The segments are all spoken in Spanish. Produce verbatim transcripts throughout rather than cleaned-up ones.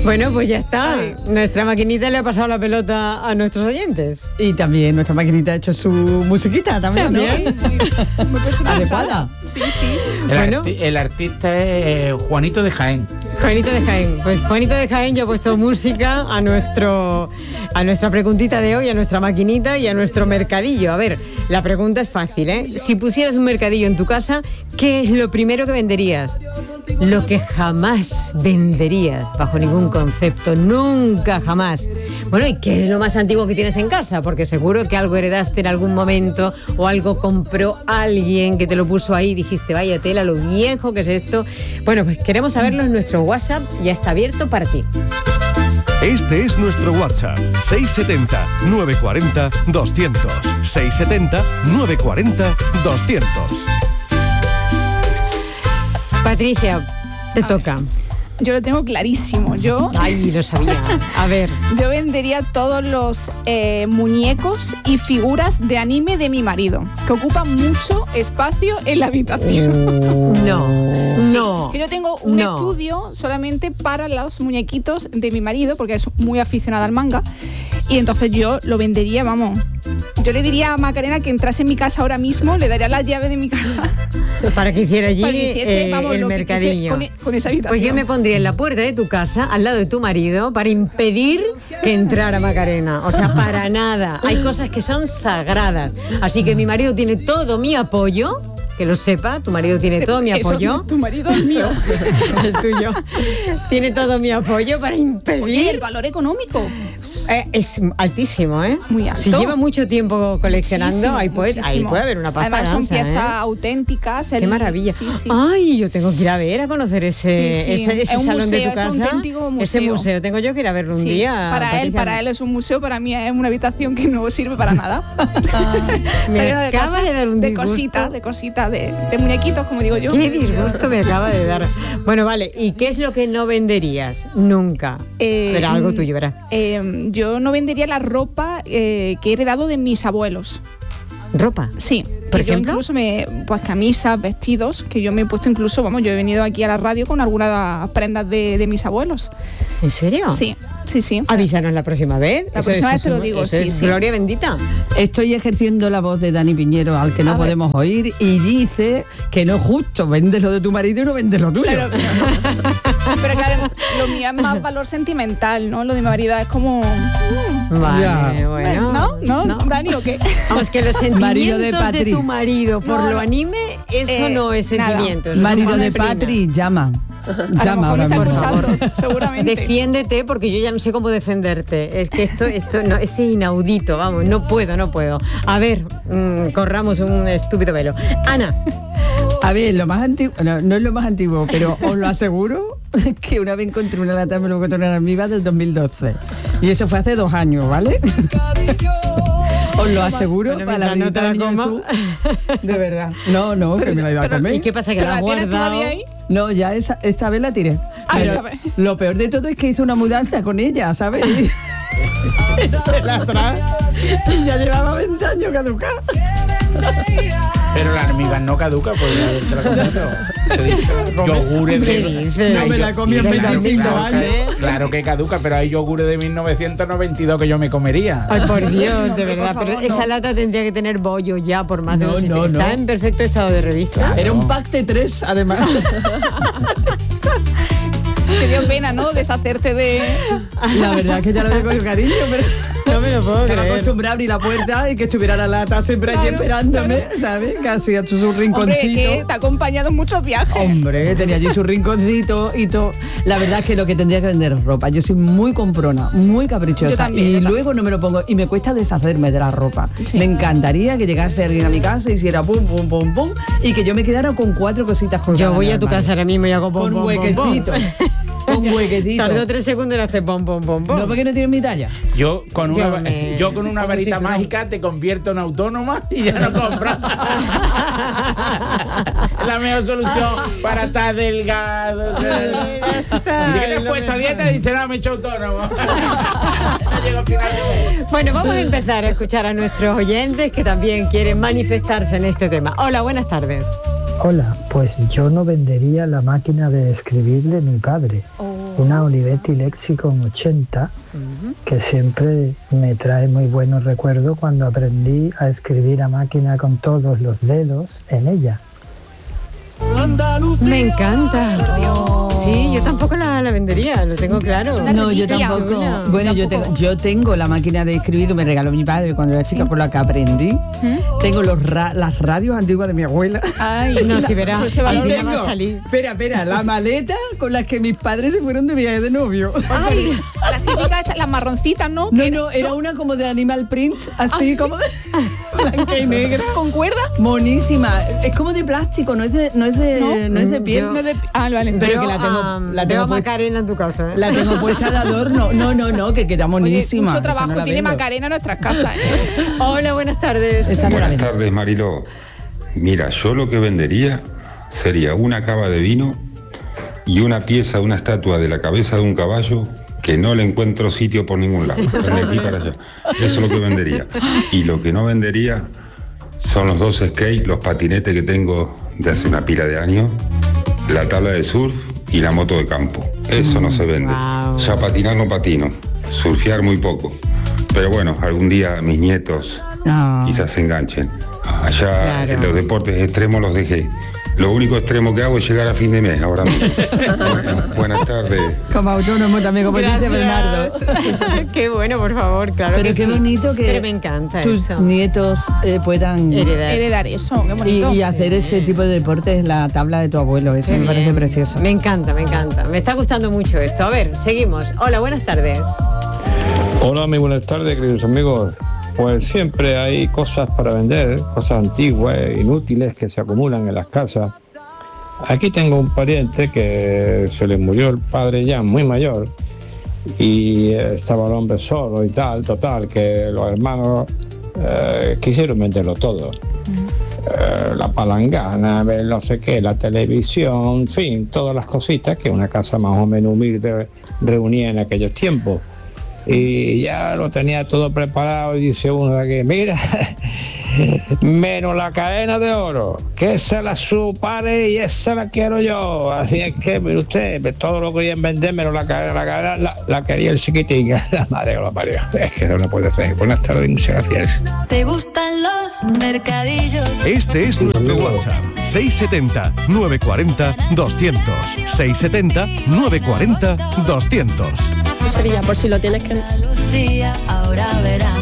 Bueno, pues ya está. Ay. Nuestra maquinita le ha pasado la pelota a nuestros oyentes. Y también nuestra maquinita ha hecho su musiquita también, ¿También? ¿no? Muy adecuada. Sí, sí. El, Bueno. arti- el artista es Juanito de Jaén. Juanito de Jaén. Pues Juanito de Jaén ya ha puesto música a nuestro a nuestra preguntita de hoy, a nuestra maquinita y a nuestro mercadillo. A ver, la pregunta es fácil, ¿eh? Si pusieras un mercadillo en tu casa, ¿qué es lo primero que venderías? Lo que jamás venderías, bajo ningún concepto, nunca, jamás. Bueno, ¿y qué es lo más antiguo que tienes en casa? Porque seguro que algo heredaste en algún momento o algo compró alguien que te lo puso ahí y dijiste, vaya tela, lo viejo que es esto. Bueno, pues queremos saberlo en nuestro WhatsApp, ya está abierto para ti. Este es nuestro WhatsApp, seis siete cero, nueve cuatro cero, doscientos. seis siete cero, nueve cuatro cero, doscientos. Patricia, te toca. Yo lo tengo clarísimo. Yo, Ay, lo sabía. A ver. yo vendería todos los eh, muñecos y figuras de anime de mi marido, que ocupan mucho espacio en la habitación. No, no. Que yo tengo un no. estudio solamente para los muñequitos de mi marido, porque es muy aficionado al manga. Y entonces yo lo vendería, vamos. Yo le diría a Macarena que entrase en mi casa ahora mismo, le daría las llaves de mi casa. Para que hiciera allí Para que hiciese, eh, vamos, el lo que mercadillo. quise con, e- con esa habitación. Pues yo me pondría en la puerta de tu casa, al lado de tu marido, para impedir que entrara Macarena. O sea, para nada. Hay cosas que son sagradas. Así que mi marido tiene todo mi apoyo. Que lo sepa, tu marido tiene todo mi Eso, apoyo. tu marido es mío. El tuyo. Tiene todo mi apoyo para impedir. Oye, el valor económico. Eh, es altísimo, ¿eh? Muy alto. Si lleva mucho tiempo coleccionando, Muchísimo, ahí, puede, ahí muchísimo. puede haber una pasta Además son gansa, piezas ¿eh? auténticas. Qué el- maravilla. Sí, sí. Ay, yo tengo que ir a ver, a conocer ese, Sí, sí. ese, ese Es un salón de museo, tu casa. es un auténtico Ese museo. museo, tengo yo que ir a verlo un Sí, día. para él, Patricia. para él es un museo, para mí es una habitación que no sirve para nada. Me Está lleno de acaba cosas, de dar un de disgusto. cositas, de cositas, de, de muñequitos, como digo yo. Qué disgusto me acaba de dar. Bueno, vale, ¿y qué es lo que no venderías? Nunca. Eh, Pero algo tuyo, verás. Eh, yo no vendería la ropa eh, que he heredado de mis abuelos. ¿Ropa? Sí. ¿Por que yo ejemplo? incluso me, pues camisas, vestidos, que yo me he puesto incluso, vamos, yo he venido aquí a la radio con algunas prendas de, de mis abuelos. ¿En serio? Sí, sí, sí. Avísanos la próxima vez. La Eso próxima es- vez te lo eso- digo, eso sí, es sí. Gloria bendita. Estoy ejerciendo la voz de Dani Piñero, al que no A ver. podemos oír, y dice que no es justo, vende lo de tu marido y no vende lo tuyo. Pero, pero claro, lo mío es más valor sentimental, ¿no? Lo de mi marido es como... mm, Vale, Ya. bueno. ¿No? ¿No? ¿Dani o qué? Vamos, que los sentimientos Marido de de, Patri. tu marido por No, lo no. anime, eso Eh, no es nada. sentimiento. eso Marido son de cosas Patri, llama. A lo Llama mejor ahora me está mismo. escuchando, seguramente. Defiéndete, porque yo ya no sé cómo defenderte. Es que esto, esto no, es inaudito, vamos, no puedo, no puedo. A ver, mmm, corramos un estúpido velo. Ana, A ver, lo más antiguo, no, no es lo más antiguo, pero os lo aseguro que una vez encontré una lata de melocotón en almíbar del dos mil doce. Y eso fue hace dos años, ¿vale? Os lo aseguro, Bueno, para la mientras no te visita la de coma. Jesús. De verdad. No, no, que me la iba a comer. ¿y qué pasa? Que ¿Pero la has la tienes guardado. todavía ahí? No, ya esa, esta vez la tiré. Ah, Pero esta vez. lo peor de todo es que hice una mudanza con ella, ¿sabes? Y la trae y ya llevaba veinte años caducada. Pero la almíbar no caduca, pues ya te la comento. Se dice yogures ¿Qué de... dices? No me la comí en claro, veinticinco claro, años. Claro, claro que caduca, pero hay yogures de mil novecientos noventa y dos que yo me comería. Ay, por Dios, de por verdad. favor, pero no. esa lata tendría que tener bollo ya por más de No, dos no, sitios. Está no. en perfecto estado de revista. Claro. Era un pack de tres, además. Te dio pena, ¿no? Deshacerte de... La verdad es que ya lo veo con cariño, pero No me lo puedo estaba creer. acostumbrada a abrir la puerta y que estuviera la lata siempre allí Claro, esperándome, ¿sabes? Casi a su Hombre, rinconcito. que te ha acompañado en muchos viajes. Hombre, tenía allí su rinconcito y todo. La verdad es que lo que tendría que vender es ropa. Yo soy muy comprona, muy caprichosa. Yo también, y yo también. luego no me lo pongo y me cuesta deshacerme de la ropa. Me encantaría que llegase alguien a mi casa y hiciera pum, pum, pum, pum y que yo me quedara con cuatro cositas colgadas Yo voy en el a tu armario. casa ahora mismo y hago pom, Con pom, pom, pom. huequecito. Con huequecito. Tardó tres segundos en hacer pom, pom, pom, pom. No, porque no tienes mi talla. Yo con Yo una, me- yo con una pongo varita cinturón. mágica te convierto en autónoma y ya no compro. La mejor solución para estar delgado. Ay, ya está, Y que te has lo puesto a mejor. dieta y dices, no, me he hecho autónomo. Ya llego al final de mes. Bueno, vamos a empezar a escuchar a nuestros oyentes que también quieren manifestarse en este tema. Hola, buenas tardes. Hola, pues yo no vendería la máquina de escribir de mi padre, Oh. una Olivetti Lexicon ochenta, Ujú. que siempre me trae muy buenos recuerdos cuando aprendí a escribir a máquina con todos los dedos en ella. Me encanta. Sí, yo tampoco la, la vendería, lo tengo claro. No, yo reliquia. tampoco. Chula. Bueno, yo Tampoco. tengo, yo tengo la máquina de escribir que me regaló mi padre cuando era chica, por la que aprendí. Tengo los ra- las radios antiguas de mi abuela. Ay, No, si verás, no se Y valora. algún día va a tengo, salir. espera, espera, la maleta con la que mis padres se fueron de viaje de novio. Ay, las típicas, estas, las marroncitas, ¿no? No, Que- no, era una como de Animal Print, así Ah, ¿sí? como de blanca y negra. ¿Con cuerda? Monísima. Es como de plástico, no es de, no es de, no, es de piel. yo- No de- ah, vale. Pero Veo que la tengo- a- la veo tengo a puesta- Macarena en tu casa. ¿eh? La tengo puesta de adorno. No, no, no, que queda Oye, monísima. mucho Esa trabajo no la tiene vendo. Macarena en nuestras casas, ¿eh? Hola, buenas tardes. Esa no la Buenas vendo. tardes, Mariló. Mira, yo lo que vendería sería una cava de vino y una pieza, una estatua de la cabeza de un caballo que no le encuentro sitio por ningún lado. De aquí para allá. Eso es lo que vendería. Y lo que no vendería son los dos skates, los patinetes que tengo de hace una pila de años, la tabla de surf y la moto de campo. Eso no se vende. Wow. Ya patinar no patino, surfear muy poco. Pero bueno, algún día mis nietos No. quizás se enganchen. Allá Claro. en los deportes extremos los dejé. Lo único extremo que hago es llegar a fin de mes ahora mismo. Bueno, buenas tardes. Como autónomo también, como dice Bernardo. Qué bueno, por favor, claro Pero que qué sí. bonito que Pero me encanta tus eso. nietos eh, puedan Heredar. Heredar eso, qué y, bonito. y hacer ese tipo de deportes, la tabla de tu abuelo. Eso Qué me parece bien. precioso. Me encanta, me encanta. Me está gustando mucho esto. A ver, seguimos. Hola, buenas tardes. Hola, muy buenas tardes, queridos amigos. Pues siempre hay cosas para vender, cosas antiguas, inútiles que se acumulan en las casas. Aquí tengo un pariente que se le murió el padre ya muy mayor y estaba el hombre solo y tal, total, que los hermanos eh, quisieron venderlo todo. Eh, la palangana, ver no sé qué, la televisión, en fin, todas las cositas que una casa más o menos humilde reunía en aquellos tiempos. Y ya lo tenía todo preparado y dice uno de aquí, mira, menos la cadena de oro, que esa la supare y esa la quiero yo. Así es que, mire usted, todo lo querían vender, menos la cadena, la cadena la, la quería el chiquitín. La madre que lo parió. Es que eso no puede ser. Buenas tardes y muchas gracias. ¿Te gustan los mercadillos? Este es nuestro WhatsApp. seiscientos setenta, novecientos cuarenta, doscientos. seiscientos setenta, novecientos cuarenta, doscientos. Sevilla, por si lo tienes que... Andalucía, ahora verán.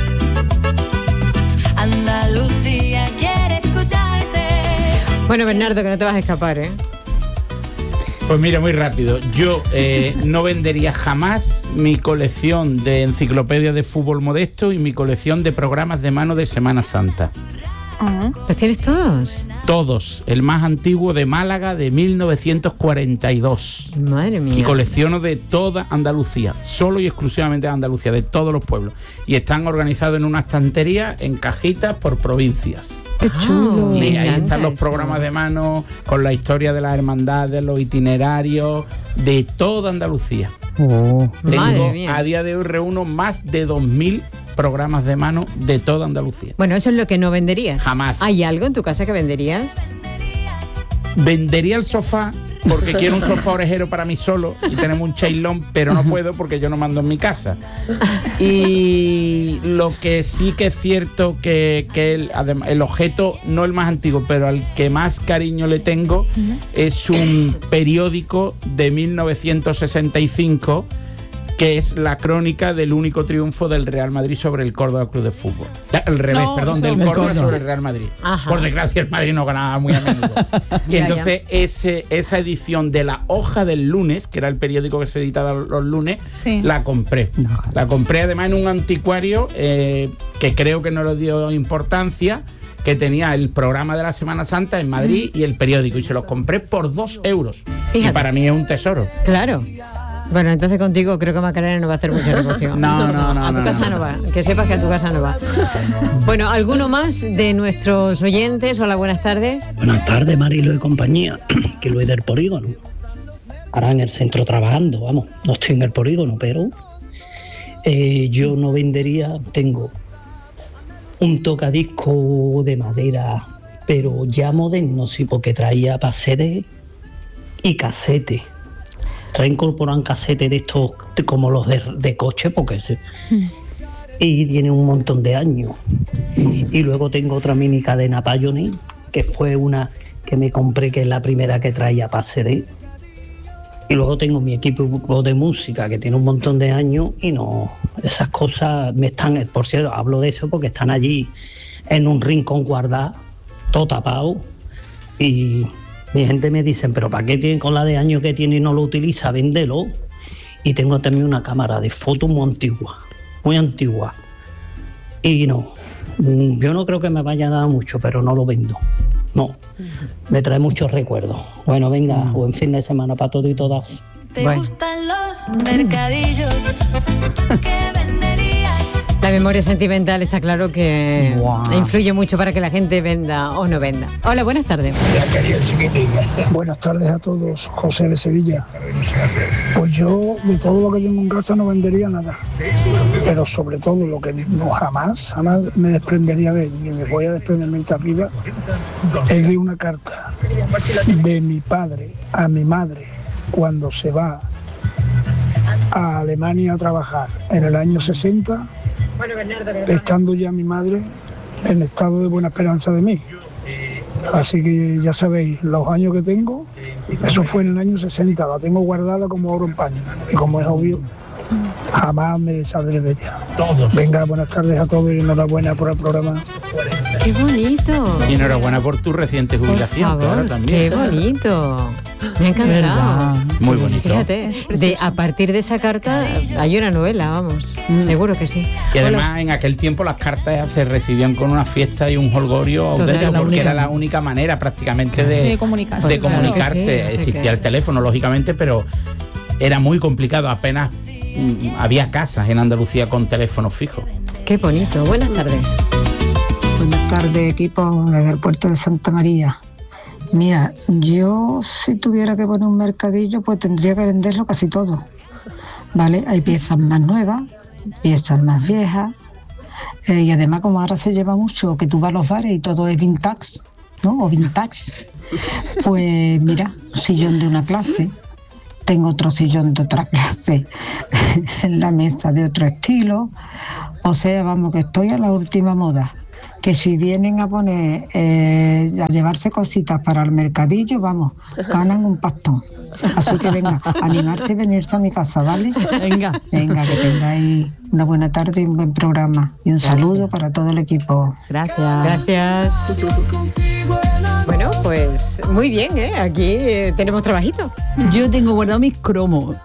Andalucía quiere escucharte. Bueno, Bernardo, que no te vas a escapar, ¿eh? Pues mira, muy rápido. Yo eh, no vendería jamás mi colección de enciclopedias de fútbol modesto y mi colección de programas de mano de Semana Santa. ¿Los tienes todos? Todos. El más antiguo de Málaga de mil novecientos cuarenta y dos. Madre mía. Y colecciono de toda Andalucía, solo y exclusivamente de Andalucía, de todos los pueblos. Y están organizados en una estantería, en cajitas por provincias. Qué chulo. Me Y ahí encanta están los eso. programas de mano con la historia de las hermandades, los itinerarios de toda Andalucía. Oh. Madre Tengo, mía. a día de hoy reúno más de dos mil programas de mano de toda Andalucía. Bueno, eso es lo que no venderías. Jamás. ¿Hay algo en tu casa que venderías? Vendería el sofá porque quiero un sofá orejero para mí solo y tenemos un chailón, pero no puedo porque yo no mando en mi casa. Y lo que sí que es cierto que, que el, adem- el objeto, no el más antiguo, pero al que más cariño le tengo, es un periódico de mil novecientos sesenta y cinco que es la crónica del único triunfo del Real Madrid sobre el Córdoba Club de Fútbol. Al revés, No, perdón, eso- del El Córdoba Córdoba. sobre el Real Madrid. Ajá. Por desgracia el Madrid no ganaba muy a menudo. Y Ya, entonces ese, esa edición de La Hoja del Lunes, que era el periódico que se editaba los lunes, Sí. la compré. La compré además en un anticuario eh, que creo que no le dio importancia, que tenía el programa de la Semana Santa en Madrid y el periódico, y se los compré por dos euros. Y Fíjate. para mí es un tesoro. Claro. Bueno, entonces contigo creo que Macarena no va a hacer mucho negocio. No, no, no, A tu no, casa no. no va. Que sepas que a tu casa no va. Bueno, ¿alguno más de nuestros oyentes? Hola, buenas tardes. Buenas tardes, Marilo y compañía, que Luis del Polígono. Ahora en el centro trabajando, vamos, no estoy en el polígono, pero eh, yo no vendería, tengo un tocadisco de madera pero ya moderno, sí, porque traía para C D y casete. Reincorporan casete de estos como los de, de coche, porque se, mm. y tiene un montón de años. Y luego tengo otra mini cadena Pioneer, que fue una que me compré, que es la primera que traía para C D. Y luego tengo mi equipo de música, que tiene un montón de años, y no, esas cosas me están, por cierto, hablo de eso porque están allí en un rincón guardadas, todo tapado, y mi gente me dice, pero ¿para qué tiene con la de años que tiene y no lo utiliza? Véndelo. Y tengo también una cámara de fotos muy antigua, muy antigua. Y no, yo no creo que me vaya a dar mucho, pero no lo vendo. No, me trae muchos recuerdos. Bueno, venga, buen fin de semana para todos y todas. ¿Te bueno. gustan los mercadillos? ¿Qué venderías? La memoria sentimental está claro que wow. influye mucho para que la gente venda o no venda. Hola, buenas tardes. Buenas tardes a todos, José de Sevilla. Pues yo de todo lo que tengo en casa no vendería nada, pero sobre todo lo que no jamás, jamás me desprendería de él, ni me voy a desprender mientras viva, es de una carta de mi padre a mi madre cuando se va a Alemania a trabajar en el año sesenta, estando ya mi madre en estado de buena esperanza de mí. Así que ya sabéis, los años que tengo, eso fue en el año sesenta, la tengo guardada como oro en paño. Y como es obvio, jamás me desaldré de ella. Venga, buenas tardes a todos y enhorabuena por el programa. ¡Qué bonito! Y enhorabuena por tu reciente jubilación, por favor, claro, también. ¡Qué bonito! Me ha encantado. Muy bonito. Fíjate, de, a partir de esa carta hay una novela, vamos. Mm. Seguro que sí. Y además Hola. en aquel tiempo las cartas se recibían con una fiesta y un holgorio auténtico, porque única. era la única manera prácticamente de, de comunicarse. De comunicarse. Claro sí, Existía sí, el teléfono, lógicamente, pero era muy complicado. Apenas mm, había casas en Andalucía con teléfonos fijos. Qué bonito. Buenas tardes. Buenas tardes, equipo desde el puerto de Santa María. Mira, yo si tuviera que poner un mercadillo, pues tendría que venderlo casi todo, ¿vale? Hay piezas más nuevas, piezas más viejas, eh, y además como ahora se lleva mucho que tú vas a los bares y todo es vintage, ¿no? O vintage. Pues mira, sillón de una clase, tengo otro sillón de otra clase en la mesa de otro estilo, o sea, vamos, que estoy a la última moda. Que si vienen a poner, eh, a llevarse cositas para el mercadillo, vamos, ganan un pastón. Así que venga, animarse y venirse a mi casa, ¿vale? Venga. Venga, que tengáis una buena tarde y un buen programa. Y un Gracias. saludo para todo el equipo. Gracias. Gracias. Bueno, pues muy bien, ¿eh? Aquí eh, tenemos trabajito. Yo tengo guardado mis cromos.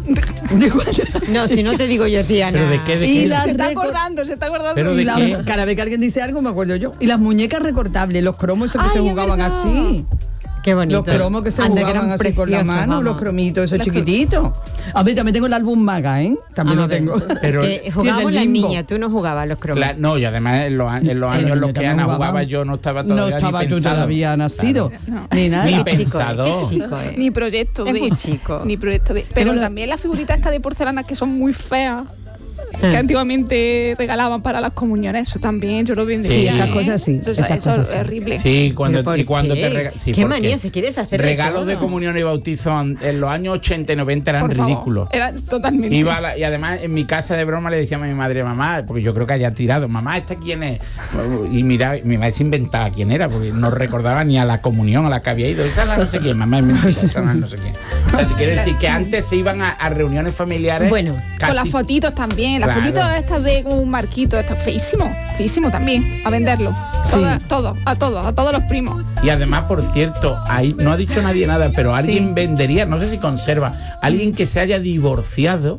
No, si no te digo yo, tía, ¿Pero de qué? De qué? Se está acordando, se está acordando. ¿Pero y de la, qué? Cada vez que alguien dice algo me acuerdo yo. Y las muñecas recortables, los cromos esos que Ay, se jugaban así. Qué bonito. Los cromos que se Anda, jugaban así con la mano, vamos. Los cromitos, esos los chiquititos. A ver, también tengo el álbum Maga, ¿eh? También ah, lo tengo. Pero jugábamos las niñas, tú no jugabas los cromos. La, no, y además en los, en los años en los que Ana jugaba yo no estaba todavía No estaba ni tú pensado. todavía nacido. Claro. No. Ni nada. Ni Chico, pensado. Chico, eh. Ni proyecto es de. muy chico. Ni proyecto de. Pero Tengo también las figuritas estas de porcelana que son muy feas. Que antiguamente regalaban para las comuniones, eso también yo lo vendería. Sí, esas cosas sí. Eso, esas eso cosas es sí. horrible. Sí, cuando, y cuando qué? te regalan. Sí, ¿Qué manía si quieres hacer regalos de comunión y bautizo en los años ochenta y noventa eran Por favor, ridículos. Eran totalmente. Iba la, y además en mi casa de broma le decía a mi madre, mamá, porque yo creo que haya tirado, mamá, ¿esta quién es? Y mira, mi madre se inventaba quién era, porque no recordaba ni a la comunión a la que había ido. Esa es la no sé quién, mamá, es mentira, esa es la no sé quién. O sea, te quiero decir que antes se iban a, a reuniones familiares. Bueno, casi, con las fotitos también, las claro. fotitos estas de con un marquito, está feísimo, feísimo también, a venderlo. Sí. Todas, todos, a todos, a todos los primos. Y además, por cierto, ahí no ha dicho nadie nada, pero alguien sí. vendería, no sé si conserva, alguien que se haya divorciado,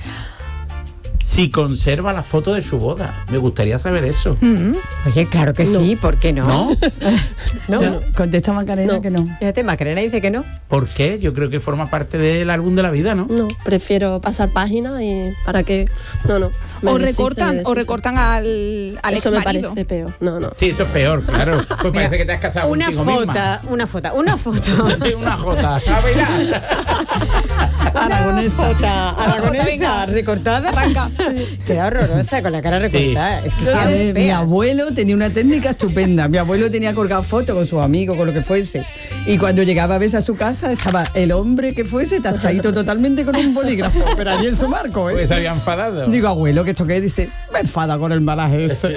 si conserva la foto de su boda. Me gustaría saber eso. Mm-hmm. Oye, claro que no. sí, ¿por qué no? ¿No? no. no. Contesta Macarena no. que no. Fíjate, Macarena dice que no. ¿Por qué? Yo creo que forma parte del álbum de la vida, ¿no? No, prefiero pasar página y para que... No, no. O recortan, o recortan al, al Eso ex me marido. parece peor. No, no. Sí, eso es peor, claro. Pues Mira, parece que te has casado una contigo foto, misma. Una foto, una foto. Una jota. A bailar. Aragonesa. Jota, aragonesa recortada. Arranca. Qué horrorosa, con la cara recortada. Sí. Es que A quedan ver, mi feas. abuelo tenía una técnica estupenda. Mi abuelo tenía colgado fotos con sus amigos, con lo que fuese. Y cuando llegaba a veces a su casa, estaba el hombre que fuese tachadito totalmente con un bolígrafo. Pero allí en su marco, ¿eh? Pues se había enfadado. Digo, abuelo, ¿que esto qué? Dice, me enfada con el malaje ese.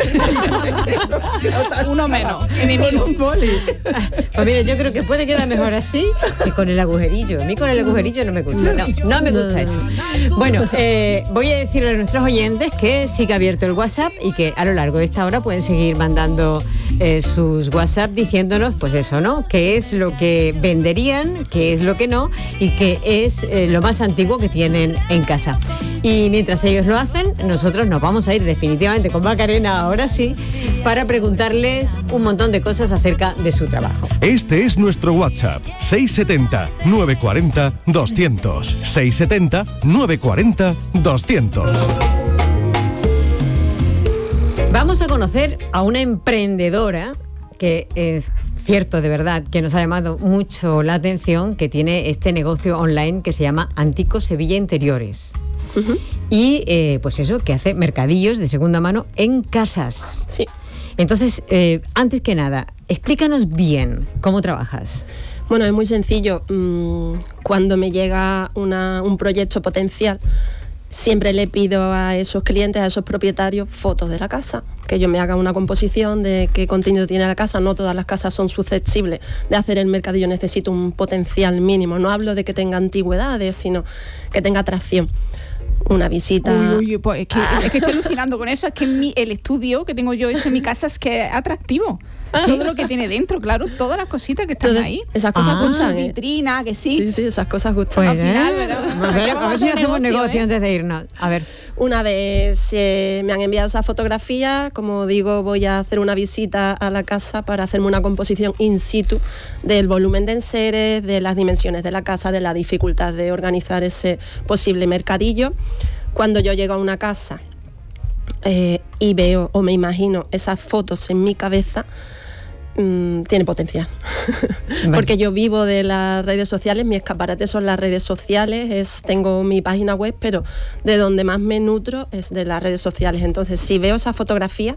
Uno menos. Con un boli. Pues mire, yo creo que puede quedar mejor así que con el agujerillo. A mí con el agujerillo no me gusta. No, no me gusta eso. Bueno, eh, voy a decirle a nuestros oyentes que sigue abierto el WhatsApp y que a lo largo de esta hora pueden seguir mandando eh, sus WhatsApp diciéndonos, pues eso, ¿no? Qué es lo que venderían, qué es lo que no y qué es eh, lo más antiguo que tienen en casa. Y mientras ellos lo hacen, nosotros nos vamos a ir definitivamente con Macarena, ahora sí, para preguntarles un montón de cosas acerca de su trabajo. Este es nuestro WhatsApp, seis setenta, novecientos cuarenta, doscientos. seis setenta, novecientos cuarenta, doscientos. Vamos a conocer a una emprendedora que es cierto, de verdad, que nos ha llamado mucho la atención, que tiene este negocio online que se llama Antico Sevilla Interiores. Uh-huh. Y eh, pues eso, que hace mercadillos de segunda mano en casas. Sí. Entonces, eh, antes que nada, explícanos bien cómo trabajas. Bueno, es muy sencillo. Cuando me llega una, un proyecto potencial, siempre le pido a esos clientes, a esos propietarios, fotos de la casa, que ellos me hagan una composición de qué contenido tiene la casa. No todas las casas son susceptibles de hacer el mercadillo, necesito un potencial mínimo. No hablo de que tenga antigüedades, sino que tenga atracción. Una visita. Uy, uy, pues es que, es que estoy alucinando con eso. Es que mi, el estudio que tengo yo hecho en mi casa es que es atractivo. Todo lo que tiene dentro, claro, todas las cositas que están Entonces, ahí. esas cosas ah, gustan, su ¿eh? vitrina, que sí. Sí, sí, esas cosas gustan. Pues, Al final, ¿eh? ¿verdad? A ver, a ver si hacemos negocio ¿eh? antes de irnos. A ver. Una vez eh, me han enviado esa fotografía, como digo, voy a hacer una visita a la casa para hacerme una composición in situ del volumen de enseres, de las dimensiones de la casa, de la dificultad de organizar ese posible mercadillo. Cuando yo llego a una casa eh, y veo o me imagino esas fotos en mi cabeza, mmm, tiene potencial. Vale. Porque yo vivo de las redes sociales, mi escaparate son las redes sociales, es, tengo mi página web, pero de donde más me nutro es de las redes sociales. Entonces, si veo esa fotografía,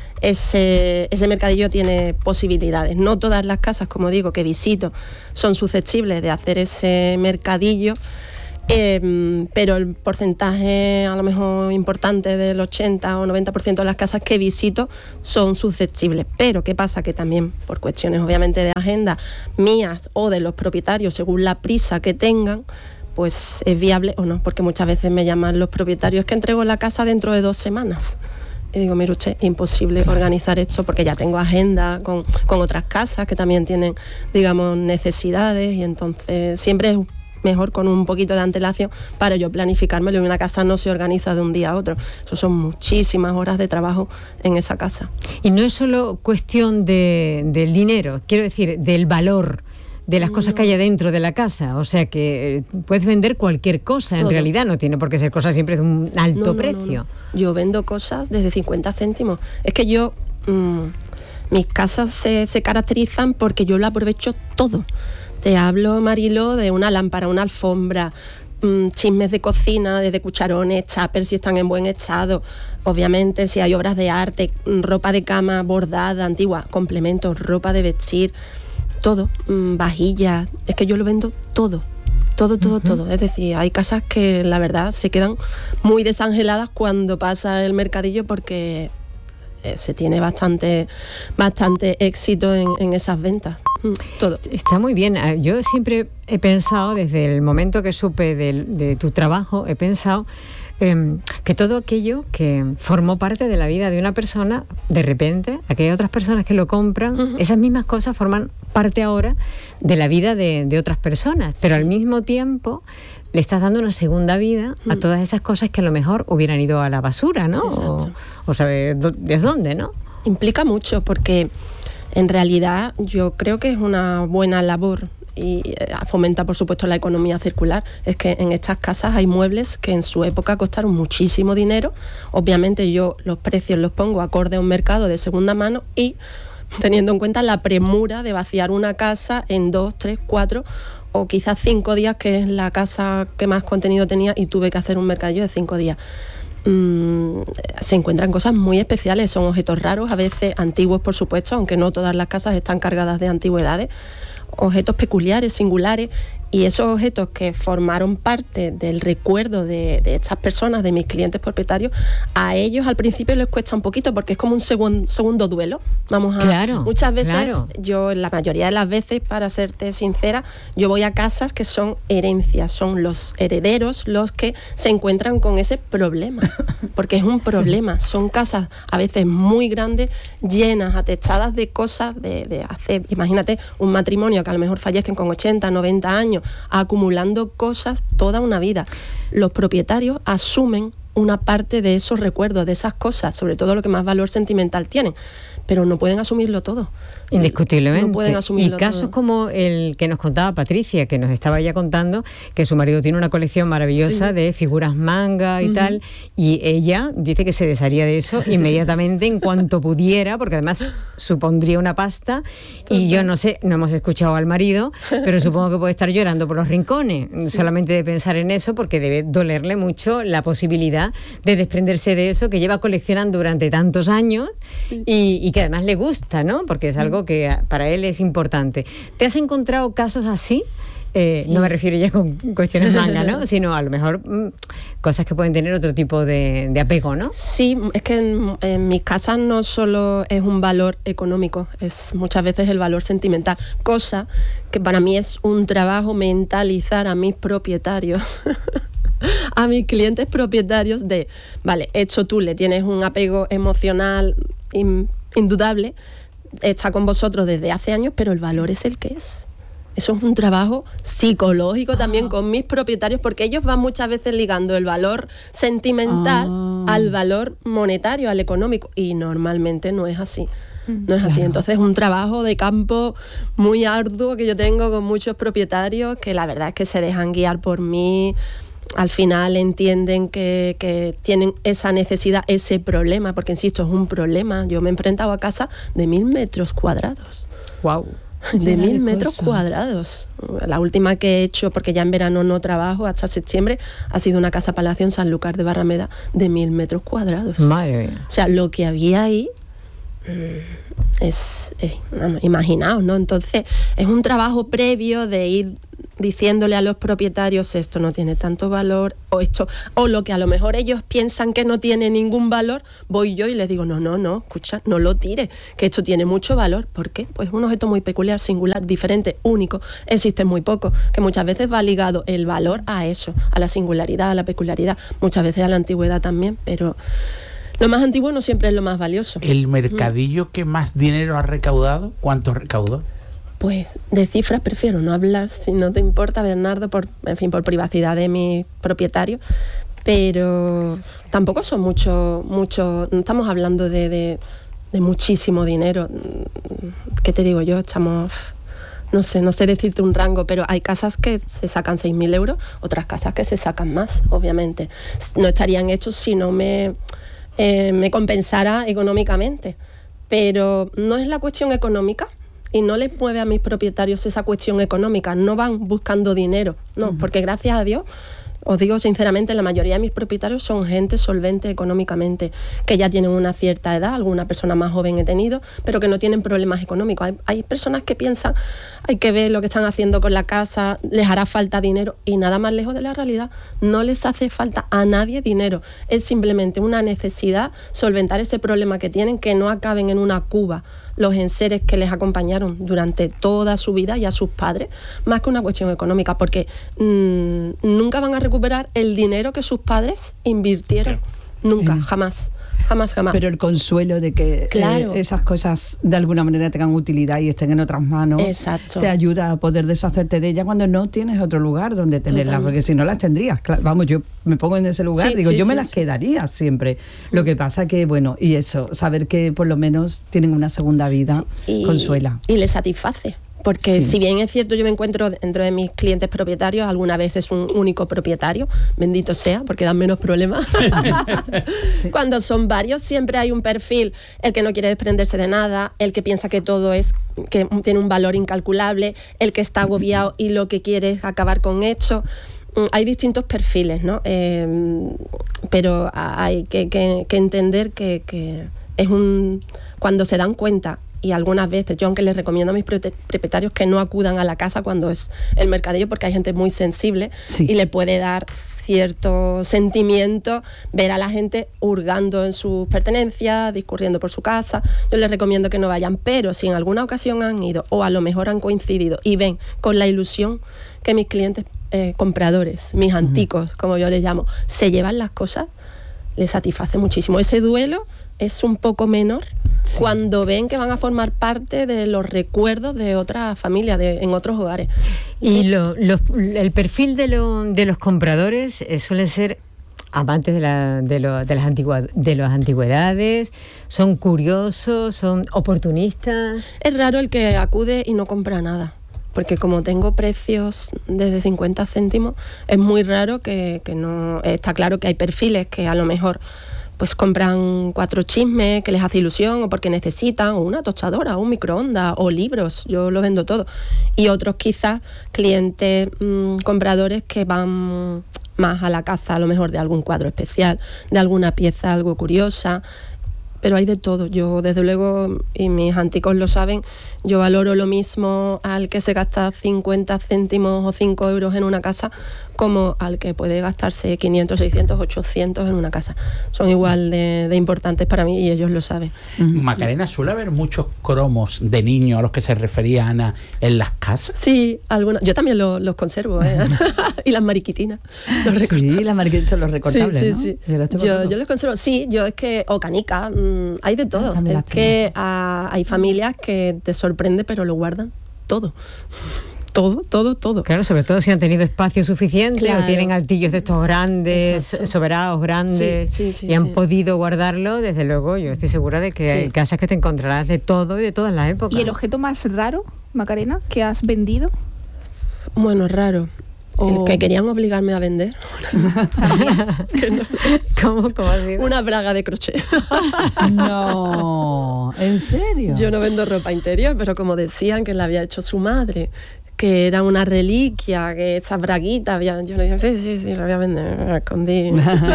ese, ese mercadillo tiene posibilidades. No todas las casas, como digo, que visito son susceptibles de hacer ese mercadillo. Eh, pero el porcentaje a lo mejor importante del ochenta o noventa por ciento de las casas que visito son susceptibles. Pero ¿qué pasa? Que también por cuestiones obviamente de agenda mías o de los propietarios, según la prisa que tengan, pues es viable o no, porque muchas veces me llaman los propietarios que entrego la casa dentro de dos semanas. Y digo, mire usted, imposible organizar esto porque ya tengo agenda con, con otras casas que también tienen, digamos, necesidades, y entonces siempre es mejor con un poquito de antelación para yo planificármelo. Y una casa no se organiza de un día a otro. Eso son muchísimas horas de trabajo en esa casa. Y no es solo cuestión de, del dinero, quiero decir, del valor de las cosas que hay dentro de la casa. O sea que puedes vender cualquier cosa, en Todo. realidad no tiene por qué ser cosa siempre de un alto No, no, precio. no, no. Yo vendo cosas desde cincuenta céntimos. Es que yo, mmm, mis casas se, se caracterizan porque yo lo aprovecho todo. Te hablo, Mariló, de una lámpara, una alfombra, mmm, chismes de cocina, desde cucharones, tuppers si están en buen estado, obviamente si hay obras de arte, ropa de cama bordada, antigua, complementos, ropa de vestir, todo, mmm, vajillas, es que yo lo vendo todo. Todo, todo, uh-huh. todo. Es decir, hay casas que la verdad se quedan muy desangeladas cuando pasa el mercadillo porque eh, se tiene bastante, bastante éxito en, en esas ventas. Todo. Está muy bien. Yo siempre he pensado, desde el momento que supe de, de tu trabajo, he pensado eh, que todo aquello que formó parte de la vida de una persona, de repente, aquellas otras personas que lo compran, uh-huh. esas mismas cosas forman parte ahora de la vida de, de otras personas, pero sí. al mismo tiempo le estás dando una segunda vida uh-huh. a todas esas cosas que a lo mejor hubieran ido a la basura, ¿no? Exacto. O, o sea, ¿desde dónde, no? Implica mucho porque en realidad yo creo que es una buena labor y fomenta por supuesto la economía circular. Es que en estas casas hay muebles que en su época costaron muchísimo dinero. Obviamente yo los precios los pongo acorde a un mercado de segunda mano y teniendo en cuenta la premura de vaciar una casa en dos, tres, cuatro o quizás cinco días, que es la casa que más contenido tenía, y tuve que hacer un mercadillo de cinco días. Mm, se encuentran cosas muy especiales, son objetos raros, a veces antiguos, por supuesto, aunque no todas las casas están cargadas de antigüedades, objetos peculiares, singulares, y esos objetos que formaron parte del recuerdo de, de estas personas, de mis clientes propietarios, a ellos al principio les cuesta un poquito porque es como un segun, segundo duelo. Vamos a claro, muchas veces, claro. yo la mayoría de las veces, para serte sincera, yo voy a casas que son herencias, son los herederos los que se encuentran con ese problema, porque es un problema. Son casas a veces muy grandes, llenas, atechadas de cosas de, de hacer. Imagínate un matrimonio que a lo mejor fallecen con ochenta, noventa años, acumulando cosas toda una vida. Los propietarios asumen una parte de esos recuerdos, de esas cosas, sobre todo lo que más valor sentimental tienen, pero no pueden asumirlo todo. Indiscutiblemente. No pueden asumirlo y casos todo. Como el que nos contaba Patricia, que nos estaba ya contando que su marido tiene una colección maravillosa sí. de figuras manga y uh-huh. tal, y ella dice que se desharía de eso inmediatamente en cuanto pudiera, porque además supondría una pasta. Total. Y yo no sé, no hemos escuchado al marido, pero supongo que puede estar llorando por los rincones, sí. solamente de pensar en eso, porque debe dolerle mucho la posibilidad de desprenderse de eso que lleva coleccionando durante tantos años sí. y, y que además le gusta, ¿no? Porque es algo que para él es importante. ¿Te has encontrado casos así? Eh, sí. No me refiero ya con cuestiones manga, ¿no? Sino a lo mejor mmm, cosas que pueden tener otro tipo de, de apego, ¿no? Sí, es que en, en mis casas no solo es un valor económico, es muchas veces el valor sentimental, cosa que para mí es un trabajo mentalizar a mis propietarios a mis clientes propietarios de, vale, esto tú le tienes un apego emocional in, indudable, está con vosotros desde hace años, pero el valor es el que es. Eso es un trabajo psicológico también ah. con mis propietarios, porque ellos van muchas veces ligando el valor sentimental ah. al valor monetario, al económico, y normalmente no es así. No es así. Claro. Entonces es un trabajo de campo muy arduo que yo tengo con muchos propietarios que la verdad es que se dejan guiar por mí. Al final entienden que, que tienen esa necesidad, ese problema, porque insisto, es un problema. Yo me he enfrentado a casa de mil metros cuadrados. Wow. De mil de metros cosas. cuadrados. La última que he hecho, porque ya en verano no trabajo, hasta septiembre, ha sido una casa palacio en Sanlúcar de Barrameda de mil metros cuadrados. Madre mía. O sea, lo que había ahí es, es imaginaos, ¿no? Entonces es un trabajo previo de ir diciéndole a los propietarios esto no tiene tanto valor, o esto, o lo que a lo mejor ellos piensan que no tiene ningún valor, voy yo y les digo, no, no, no, escucha, no lo tires, que esto tiene mucho valor. ¿Por qué? Pues es un objeto muy peculiar, singular, diferente, único, existe muy poco, que muchas veces va ligado el valor a eso, a la singularidad, a la peculiaridad, muchas veces a la antigüedad también, pero lo más antiguo no siempre es lo más valioso. ¿El mercadillo mm. que más dinero ha recaudado? ¿Cuánto recaudó? Pues de cifras prefiero no hablar, si no te importa, Bernardo, por, en fin, por privacidad de mis propietarios, pero tampoco son mucho, mucho, no estamos hablando de, de, de muchísimo dinero. ¿Qué te digo yo? Estamos, no sé, no sé decirte un rango, pero hay casas que se sacan seis mil euros, otras casas que se sacan más, obviamente. No estarían hechos si no me, eh, me compensara económicamente, pero no es la cuestión económica. Y no les mueve a mis propietarios esa cuestión económica, no van buscando dinero, no, uh-huh. porque gracias a Dios, os digo sinceramente, la mayoría de mis propietarios son gente solvente económicamente, que ya tienen una cierta edad, alguna persona más joven he tenido, pero que no tienen problemas económicos. Hay, hay personas que piensan, hay que ver lo que están haciendo con la casa, les hará falta dinero, y nada más lejos de la realidad, no les hace falta a nadie dinero, es simplemente una necesidad solventar ese problema que tienen, que no acaben en una cuba los enseres que les acompañaron durante toda su vida y a sus padres, más que una cuestión económica, porque mmm, nunca van a recuperar el dinero que sus padres invirtieron. Nunca, eh. jamás. Jamás, jamás. Pero el consuelo de que claro. eh, esas cosas de alguna manera tengan utilidad y estén en otras manos, exacto, te ayuda a poder deshacerte de ellas cuando no tienes otro lugar donde tenerlas. Totalmente. Porque si no las tendrías. Claro, vamos, yo me pongo en ese lugar, sí, digo, sí, yo sí, me las sí. quedaría siempre. Lo que pasa que, bueno, y eso, saber que por lo menos tienen una segunda vida, sí. y, consuela. Y les satisface. Porque Sí. si bien es cierto, yo me encuentro dentro de mis clientes propietarios, alguna vez es un único propietario, bendito sea, porque dan menos problemas. Cuando son varios, siempre hay un perfil, el que no quiere desprenderse de nada, el que piensa que todo es, que tiene un valor incalculable, el que está agobiado y lo que quiere es acabar con esto. Hay distintos perfiles, ¿no? Eh, pero hay que, que, que entender que, que es un... Cuando se dan cuenta, y algunas veces, yo aunque les recomiendo a mis propietarios que no acudan a la casa cuando es el mercadillo, porque hay gente muy sensible, sí, y le puede dar cierto sentimiento ver a la gente hurgando en sus pertenencias, discurriendo por su casa. Yo les recomiendo que no vayan, pero si en alguna ocasión han ido o a lo mejor han coincidido y ven con la ilusión que mis clientes eh, compradores, mis anticos, como yo les llamo, se llevan las cosas, les satisface muchísimo. Ese duelo es un poco menor, sí, cuando ven que van a formar parte de los recuerdos de otras familias, de, en otros hogares. Y lo, los, el perfil de, lo, de los compradores eh, suelen ser amantes de, la, de, lo, de, las antigua, de las antigüedades, son curiosos, son oportunistas. Es raro el que acude y no compra nada, porque como tengo precios desde cincuenta céntimos, es muy raro que, que no... Está claro que hay perfiles que a lo mejor pues compran cuatro chismes que les hace ilusión o porque necesitan, o una tostadora, o un microondas, o libros, yo lo vendo todo. Y otros quizás clientes mmm, compradores que van más a la caza a lo mejor de algún cuadro especial, de alguna pieza algo curiosa, pero hay de todo. Yo desde luego, y mis anticos lo saben, yo valoro lo mismo al que se gasta cincuenta céntimos o cinco euros en una casa como al que puede gastarse quinientos, seiscientos, ochocientos en una casa. Son igual de, de importantes para mí y ellos lo saben. Macarena, ¿suele haber muchos cromos de niños a los que se refería Ana en las casas? Sí, algunos. Yo también los, los conservo, ¿eh? Y las mariquitinas. Los sí, las mariquitinas son los recortables, sí, ¿no? Sí, sí. Yo, yo, yo los conservo. Sí, yo es que... O canica, mmm, hay de todo. Ah, es que a, hay familias que te sorprende, pero lo guardan todo. Todo, todo, todo. Claro, sobre todo si han tenido espacio suficiente, claro, o tienen altillos de estos grandes, exacto, soberados grandes, sí, sí, sí, y han sí. podido guardarlo. Desde luego, yo estoy segura de que sí. hay casas que te encontrarás de todo y de todas las épocas. ¿Y el objeto más raro, Macarena, que has vendido? Bueno, raro. O... que querían obligarme a vender. no. ¿Cómo, ¿Cómo ha sido? Una braga de crochet. No, ¿en serio? Yo no vendo ropa interior, pero como decían que la había hecho su madre, que era una reliquia, que esa braguita había... Yo le dije, sí, sí, sí, la voy a vender, me escondí.